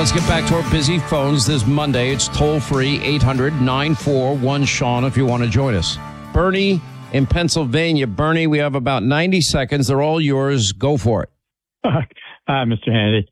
let's get back to our busy phones this Monday. It's toll-free, 800-941-SEAN if you want to join us. Bernie in Pennsylvania. Bernie, we have about 90 seconds. They're all yours. Go for it. Mr. Hannity,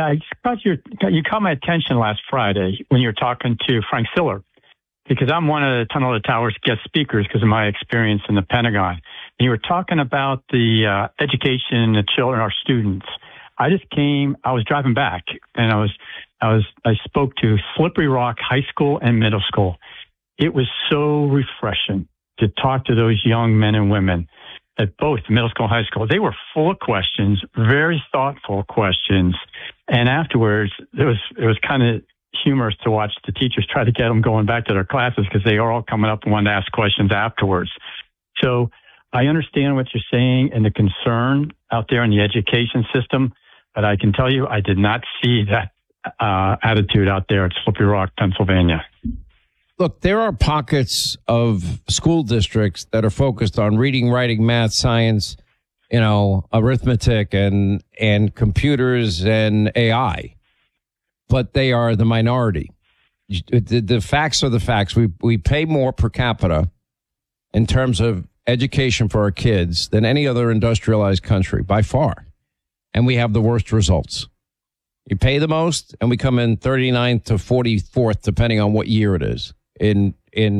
you caught my attention last Friday when you were talking to Frank Siller, because I'm one of the Tunnel to Towers guest speakers because of my experience in the Pentagon. And you were talking about the education of children, our students. I was driving back and I spoke to Slippery Rock High School and Middle School. It was so refreshing to talk to those young men and women at both middle school and high school. They were full of questions, very thoughtful questions. And afterwards, it was kind of humorous to watch the teachers try to get them going back to their classes because they are all coming up and wanting to ask questions afterwards. So I understand what you're saying and the concern out there in the education system, but I can tell you I did not see that attitude out there at Slippery Rock, Pennsylvania. Look, there are pockets of school districts that are focused on reading, writing, math, science, arithmetic and computers and AI, but they are the minority. The facts are the facts. We pay more per capita in terms of education for our kids than any other industrialized country by far. And we have the worst results. You pay the most and we come in 39th to 44th, depending on what year it is, in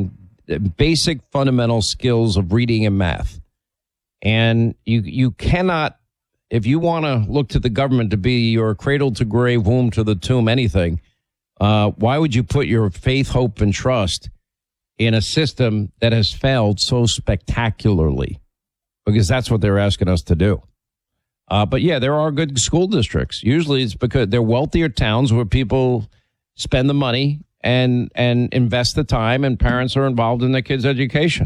basic fundamental skills of reading and math. And you cannot, if you want to look to the government to be your cradle to grave, womb to the tomb, anything, why would you put your faith, hope, and trust in a system that has failed so spectacularly? Because that's what they're asking us to do. But yeah, there are good school districts. Usually it's because they're wealthier towns where people spend the money and invest the time, and parents are involved in their kids' education.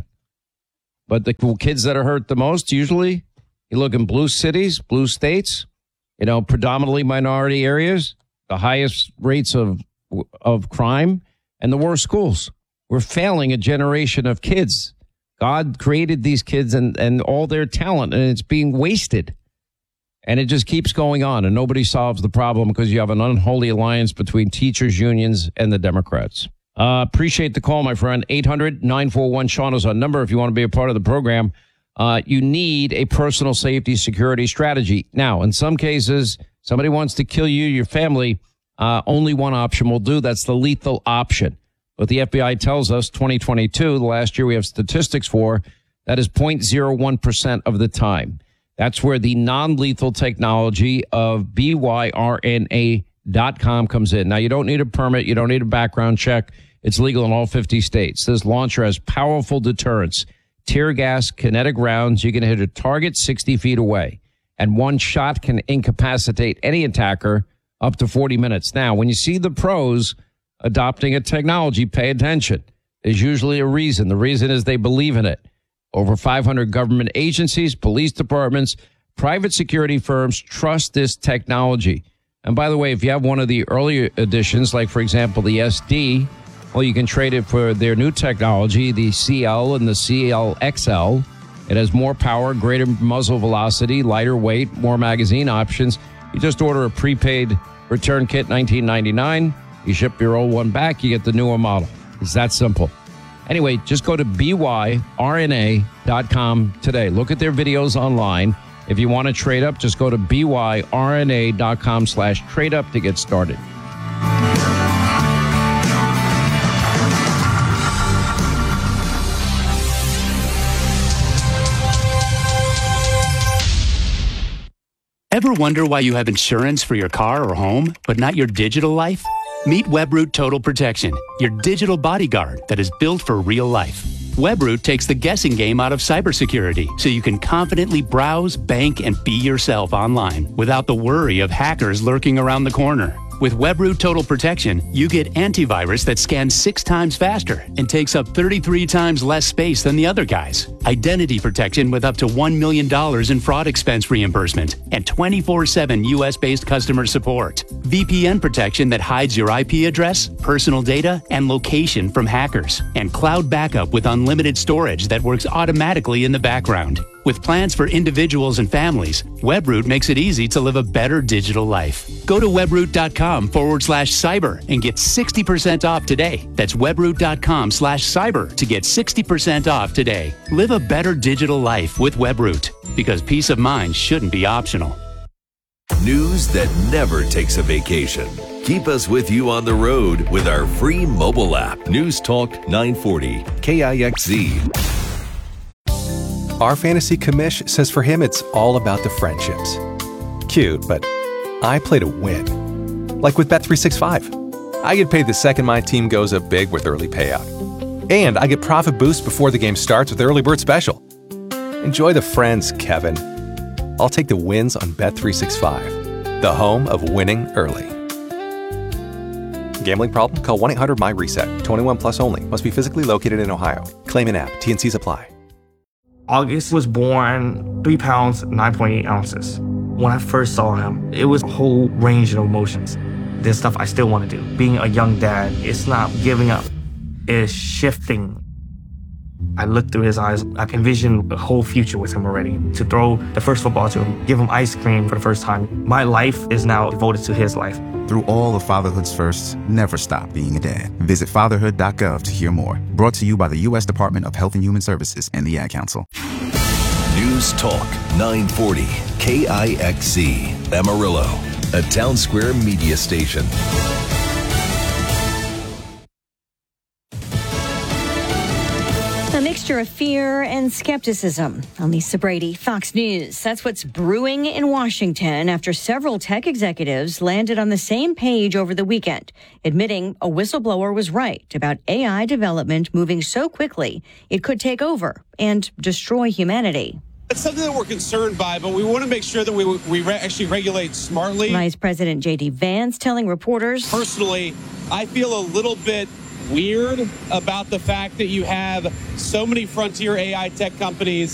But the kids that are hurt the most, usually, you look in blue cities, blue states, predominantly minority areas, the highest rates of crime, and the worst schools. We're failing a generation of kids. God created these kids and all their talent, and it's being wasted. And it just keeps going on, and nobody solves the problem because you have an unholy alliance between teachers' unions and the Democrats. Appreciate the call, my friend. 800-941-SEAN is our number if you want to be a part of the program. You need a personal safety security strategy. Now, in some cases, somebody wants to kill you, your family. Only one option will do. That's the lethal option. But the FBI tells us 2022, the last year we have statistics for, that is 0.01% of the time. That's where the non-lethal technology of BYRNA.com comes in. Now, you don't need a permit. You don't need a background check. It's legal in all 50 states. This launcher has powerful deterrence. Tear gas, kinetic rounds. You can hit a target 60 feet away. And one shot can incapacitate any attacker up to 40 minutes. Now, when you see the pros adopting a technology, pay attention. There's usually a reason. The reason is they believe in it. Over 500 government agencies, police departments, private security firms trust this technology. And by the way, if you have one of the earlier editions, like, for example, the SD, well, you can trade it for their new technology, the CL and the CLXL. It has more power, greater muzzle velocity, lighter weight, more magazine options. You just order a prepaid return kit, $19.99. You ship your old one back, you get the newer model. It's that simple. Anyway, just go to BYRNA.com today. Look at their videos online. If you want to trade up, just go to BYRNA.com/trade up to get started. Ever wonder why you have insurance for your car or home, but not your digital life? Meet Webroot Total Protection, your digital bodyguard that is built for real life. Webroot takes the guessing game out of cybersecurity so you can confidently browse, bank, and be yourself online without the worry of hackers lurking around the corner. With Webroot Total Protection, you get antivirus that scans 6 times faster and takes up 33 times less space than the other guys. Identity protection with up to $1 million in fraud expense reimbursement and 24/7 U.S.-based customer support. VPN protection that hides your IP address, personal data, and location from hackers, and cloud backup with unlimited storage that works automatically in the background. With plans for individuals and families, Webroot makes it easy to live a better digital life. Go to webroot.com/cyber and get 60% off today. That's webroot.com/cyber to get 60% off today. Live a better digital life with Webroot, because peace of mind shouldn't be optional. News that never takes a vacation. Keep us with you on the road with our free mobile app. News Talk 940 KIXZ. Our fantasy commish says for him it's all about the friendships. Cute, but I play to win. Like with Bet365. I get paid the second my team goes up big with early payout. And I get profit boost before the game starts with Early Bird Special. Enjoy the friends, Kevin. I'll take the wins on Bet365, the home of winning early. Gambling problem? Call 1-800-MY-RESET. 21 plus only. Must be physically located in Ohio. Claim in app. T&Cs apply. August was born 3 pounds, 9.8 ounces. When I first saw him, it was a whole range of emotions. There's stuff I still want to do. Being a young dad, it's not giving up. It's shifting. I looked through his eyes. I envisioned a whole future with him already. To throw the first football to him, give him ice cream for the first time. My life is now devoted to his life. Through all of fatherhood's firsts, never stop being a dad. Visit fatherhood.gov to hear more. Brought to you by the U.S. Department of Health and Human Services and the Ad Council. News Talk 940 KIXZ. Amarillo, a Town Square media station. A mixture of fear and skepticism. I'm Lisa Brady, Fox News. That's what's brewing in Washington after several tech executives landed on the same page over the weekend, admitting a whistleblower was right about AI development moving so quickly it could take over and destroy humanity. It's something that we're concerned by, but we want to make sure that we actually regulate smartly. Vice President J.D. Vance telling reporters, personally, I feel a little bit weird about the fact that you have so many frontier AI tech companies